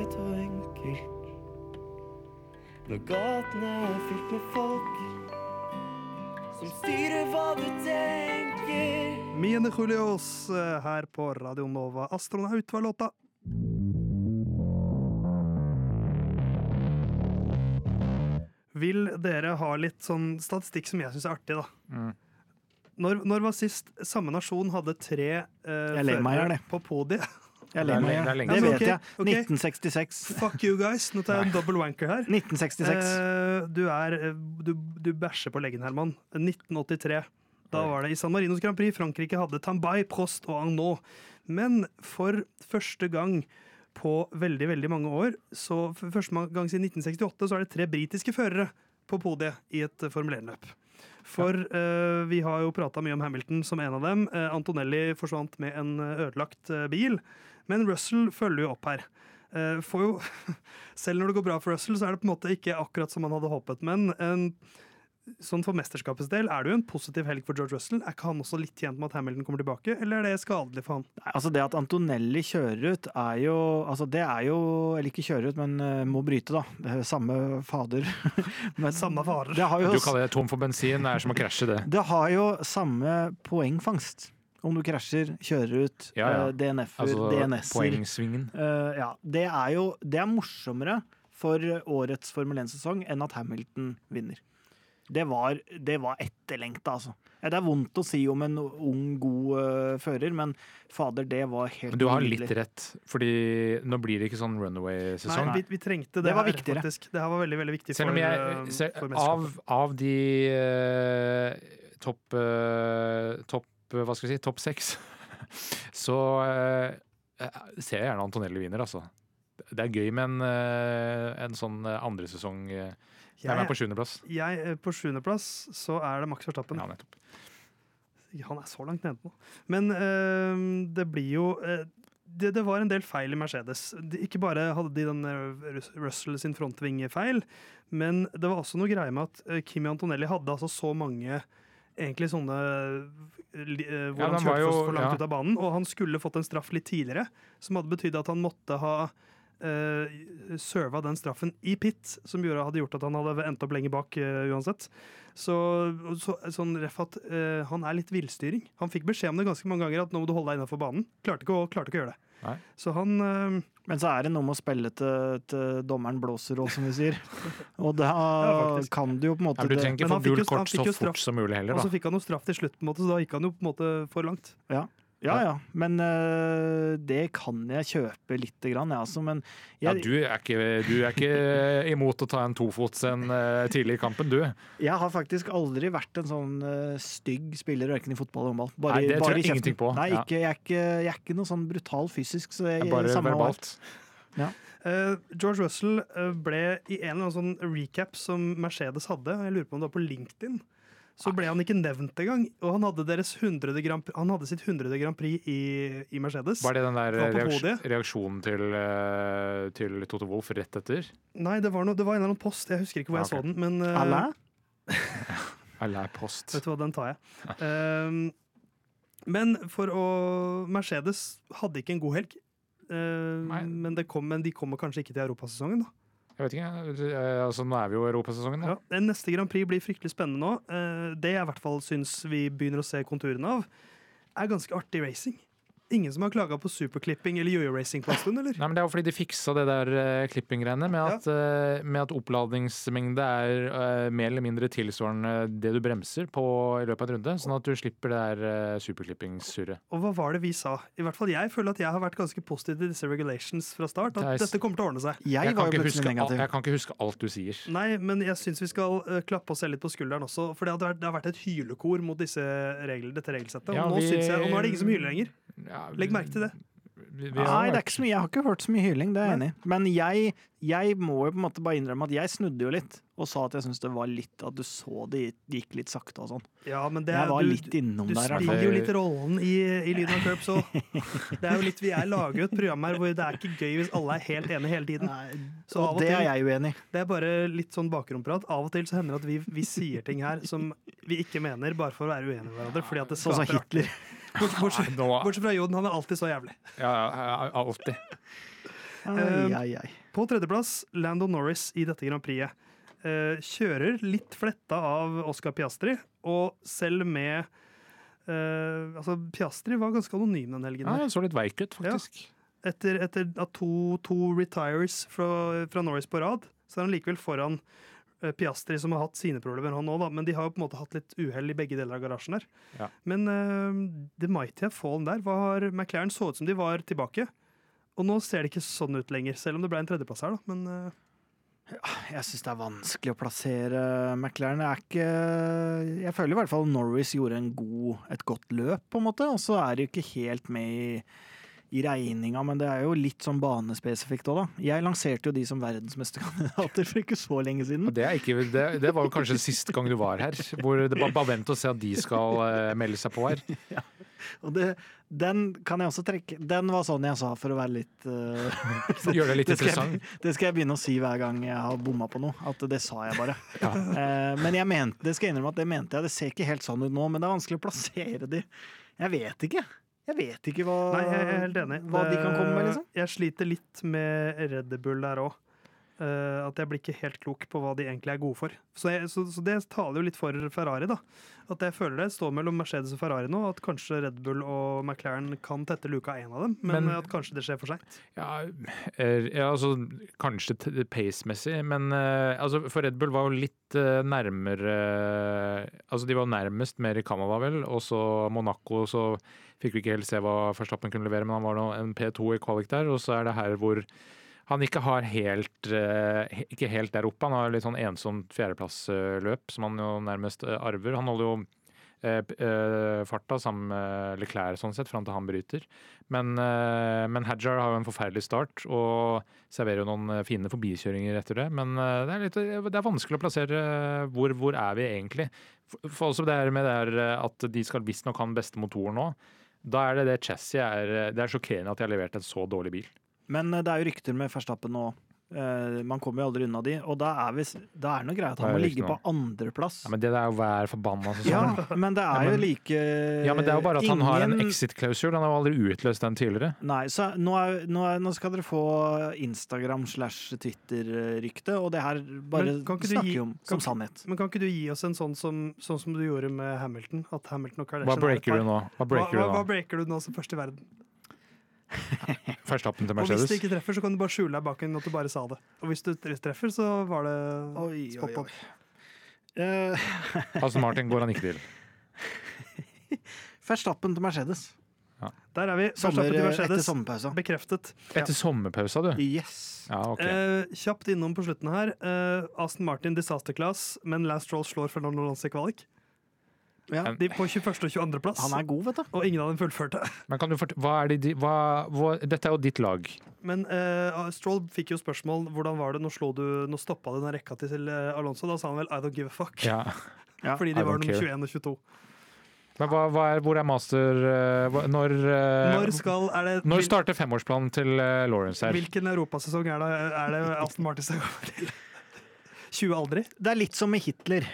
greit og enkelt. Når gatene fylt med folk som styrer hva du tenker. Mine Julios her på Radio Nova. Astronaut var låta. Vil dere ha litt sånn statistikk som jeg synes artig da? Når var sist samme nasjon hadde 3 førere på podiet? Jeg ler meg, det vet jeg. 1966. Fuck you guys, nå tar jeg en double wanker her. 1966. Du bæsjer på leggen, Herman. 1983. Da var det i San Marinos Grand Prix. Frankrike hadde Tambay, Prost og Arnaud. Men for første gang på veldig, veldig mange år, så for første gang siden 1968, så er det 3 britiske førere på podiet i et Formel 1-løp. For vi har jo pratet mye om Hamilton som en av dem. Antonelli forsvant med en ødelagt bil, men Russell følger jo opp her. Selv når det går bra for Russell, så er det på en måte ikke akkurat som man hadde håpet, men sånn for mesterskapets del er det jo en positiv helg for George Russell. Er ikke han også litt tjent med at Hamilton kommer tilbake, eller er det skadelig for han? Nei, altså det at Antonelli kjører ut er jo, altså det er jo, eller ikke kjører ut, men må bryte da. Det er samme fader. Men samme fader. Du kaller det tom for bensin, det er som å krasje det. Det har jo samme poengfangst. Om du krasjer, kjører ut, DNF-er, altså, DNS-er. Poengsvingen. Det er morsommere for årets Formel 1-sesong enn at Hamilton vinner. Det var etterlengtet, altså. Det er vondt å si om en ung, god fører, men fader, det var helt men du har litt rett, fordi nå blir det ikke sånn runaway-sesong. Nei, vi trengte det, var her, viktigere. Faktisk. Det her var veldig, veldig viktig selv om for mesterskapet. Av de hva skal jeg si, topp 6, så ser jeg gjerne Antonelli vinner, altså. Det er gøy med en sånn andre sesong. Jeg er på 7. plass. På 7. plass så er det Max Verstappen. Ja, nettopp. Han er så langt nede nå. Men det blir jo... Det var en del feil i Mercedes. Ikke bare hadde de den Russell sin frontvinge feil, men det var også noe greie med at Kimi Antonelli hadde altså så mange egentlig sånne hvor han kjørte for langt ut av banen, og han skulle fått en straff litt tidligere, som hadde betydd at han måtte ha serva den straffen i pit, som hadde gjort at han hadde endt opp lenger bak uansett. Sånn ref at han er litt villstyring. Han fikk beskjed om det ganske mange ganger at nå må du holde deg innenfor banen. Klarte ikke å gjøre det. Nei. Så han men så er det noe med å spille til dommeren blåser også, som vi sier. Og da kan du jo på en måte... du trenger ikke få gult kort så fort som mulig heller, da. Og så fikk han jo straff til slutt, på en måte, så da gikk han jo på en måte for langt. Ja, men det kan jeg kjøpe litt grann, altså, men... du er ikke imot å ta en tofots tidlig i kampen, du? Jeg har faktisk aldri vært en sånn stygg spiller, hverken i fotball og håndball. Nei, det tror jeg ingenting på. Nei, jeg er ikke noe sånn brutal fysisk, så jeg bare verbalt. Ja. George Russell ble i en eller annen sånn recap som Mercedes hadde, jeg lurer på om det var på LinkedIn, så ble han ikke nevnt en gang, og han hadde sitt 100. Grand Prix i Mercedes. Var det den der reaksjonen til Toto Wolff rett etter? Nei, det var en eller annen post, jeg husker ikke hvor jeg så den, men... Alain Post. Vet du hva, den tar jeg. Men Mercedes hadde ikke en god helg, men de kommer kanskje ikke til Europasesongen da. Jeg vet ikke, altså nå er vi jo i Europasesongen da. Ja, neste Grand Prix blir fryktelig spennende nå. Det jeg i hvert fall synes vi begynner å se konturene av, er ganske artig racing. Ingen som har klaget på superklipping eller jojo-racing på en stund, eller? Nei, men det er jo fordi de fiksa det der klippinggreiene med at oppladningsmengde er mer eller mindre tilsvarende det du bremser på i løpet av en runde, sånn at du slipper det der superklippingssurret. Og hva var det vi sa? I hvert fall jeg føler at jeg har vært ganske positiv til disse regulations fra start, at dette kommer til å ordne seg. Jeg kan ikke huske alt du sier. Nei, men jeg synes vi skal klappe oss selv litt på skulderen også, for det har vært et hylekor mot dette regelsettet, og nå er det ingen som hyler lenger. Legg merke til det. Nei, det er ikke så mye. Jeg har ikke hørt så mye hyling, det er jeg enig. Men jeg må jo på en måte bare innrømme at jeg snudde jo litt og sa at jeg synes det var litt at du så det gikk litt sakte og sånn. Ja, men jeg var litt innom der. Du spiller jo litt rollen i Lyden av Curb, så det er jo litt, vi lager jo et program her hvor det er ikke gøy hvis alle er helt enige hele tiden. Så og det er jeg uenig. Det er bare litt sånn bakgrunnprat. Av og til så hender det at vi sier ting her som vi ikke mener bare for å være uenige med hverandre, fordi at det skaper Hitler. Bortsett fra Joden, han er alltid så jævlig. Ja, alltid. På tredjeplass, Lando Norris i dette Grand Prixet. Kjører litt fletta av Oscar Piastri, og selv med Piastri var ganske anonym den helgen. Ja, han så litt veik ut, faktisk. Ja. Etter at to retires fra Norris på rad, så er han likevel foran Piastri, som har hatt sine problemer, han også, da. Men de har jo på en måte hatt litt uhell i begge deler av garasjen der. Ja. Men det mighty have fallen der McLaren så ut som de var tilbake. Og nå ser det ikke sånn ut lenger, selv om det ble en tredjeplass her, da. Men jeg synes det er vanskelig å plassere McLaren. Jeg føler i hvert fall Norris gjorde et godt løp, på en måte, og så er det jo ikke helt med i regninga, men det er jo litt sånn banespesifikt også, da. Jeg lanserte jo de som verdensmesterkandidater for ikke så lenge siden. Det var jo kanskje siste gang du var her, hvor det bare vent og se at de skal melde seg på her. Ja. Og den kan jeg også trekke. Den var sånn jeg sa for å være litt Gjør det litt interessant. Det skal jeg begynne å si hver gang jeg har bomma på noe. At det sa jeg bare. Ja. Men det skal jeg innrømme at det mente jeg. Det ser ikke helt sånn ut nå, men det er vanskelig å plassere de. Jeg vet ikke hva, nei, jeg er helt enig. Hva de kan komme med, liksom. Jeg sliter litt med Red Bull der også. At jeg blir ikke helt klok på hva de egentlig er gode for. Så det taler jo litt for Ferrari, da. At jeg føler det står mellom Mercedes og Ferrari nå, at kanskje Red Bull og McLaren kan tette luka en av dem, men at kanskje det skjer for sent. Ja, altså kanskje pace-messig, men altså, for Red Bull var jo litt nærmere altså de var nærmest mer i Canada vel, og så Monaco, så fikk vi ikke helt se hva Verstappen kunne levere, men han var nå en P2 i kvalik der, og så er det her hvor han ikke har ikke helt der oppe. Han har litt sånn ensomt fjerdeplassløp, som han jo nærmest arver. Han holder jo farta sammen med Leclerc sånn sett, fram til han bryter. Men Hadjar har jo en forferdelig start, og serverer jo noen fine forbikjøringer etter det. Men det er vanskelig å plassere hvor er vi egentlig. For også det her med at de skal visst nok ha den beste motoren nå, da er det chassis det er sjokkerende at de har levert en så dårlig bil. Men det er jo rykter med Verstappen nå. Man kommer jo aldri unna de. Og da er det noe greit at han må ligge på andreplass. Ja, men det er jo hver forbanna sesong. Ja, men det er jo like Ja, men det er jo bare at han har en exit-klausul. Han har jo aldri utløst den tidligere. Nei, så nå skal dere få Instagram/Twitter-rykte, og det her bare snakker vi om som sannhet. Men kan ikke du gi oss en sånn som du gjorde med Hamilton? At Hamilton og Kardashian Hva breaker du nå? Hva breaker du nå som først i verden? Førstappen til Og Mercedes. hvis du ikke treffer, så kan du bare skjule deg bak en at du bare sa det. Og hvis du treffer, så var det spot on. Aston Martin går han ikke til. Verstappen til Mercedes. Ja. Der er vi. Verstappen til Mercedes. Etter sommerpausa. Bekreftet. Etter sommerpausa, du? Yes. Ja, ok. Kjapt innom på slutten her. Aston Martin disaster class, men Lance Stroll slår Fernando Alonso i kvalik. Ja. De på 21. og 22. plass. Han er god, vet du. Og ingen av dem fullførte. Men kan du dette er jo ditt lag. Men Stroll fikk jo spørsmål hvordan var det, nå stoppa den rekka til Alonso. Da sa han vel I don't give a fuck. Ja. Fordi de var nummer 21 og 22. Men hvor er master Når starter femårsplanen til Lawrence her? Hvilken europasesong er det Aston Martin skal gå til? 20 aldri? Det er litt som med Hitler.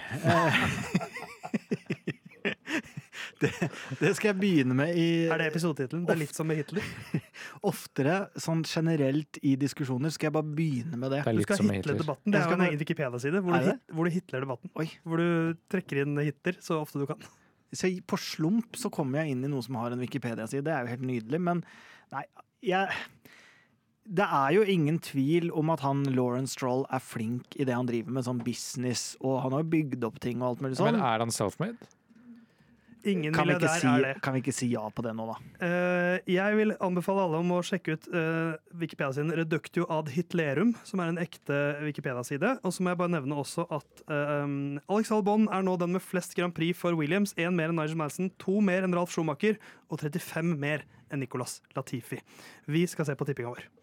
Det skal jeg begynne med i Er det episodetittelen? Det er litt som med Hitler. Oftere, sånn generelt i diskusjoner, skal jeg bare begynne med det. Du skal hitle debatten. Det er jo en egen Wikipedia-side hvor du hitler debatten. Oi. Hvor du trekker inn hitter så ofte du kan. Så på slump så kommer jeg inn i noe som har en Wikipedia-side. Det er jo helt nydelig, men nei, det er jo ingen tvil om at Lawrence Stroll er flink i det han driver med, sånn business, og han har jo bygd opp ting og alt mulig sånn. Men er han self-made? Ingen kan vi ikke si ja på det nå, da? Jeg vil anbefale alle om å sjekke ut Wikipedia-siden Reductio ad Hitlerum, som er en ekte Wikipedia-side. Og så må jeg bare nevne også at Alex Albon er nå den med flest Grand Prix for Williams. 1 mer enn Nigel Mansell, 2 mer enn Ralf Schumacher og 35 mer enn Nicolas Latifi. Vi skal se på tippinga vår.